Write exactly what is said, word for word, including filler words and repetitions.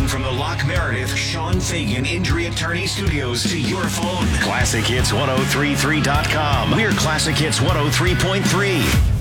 Broadcasting from the Lock Meredith Sean Fagan Injury Attorney Studios to your phone. Classic Hits ten thirty-three dot com. We're Classic Hits one oh three point three.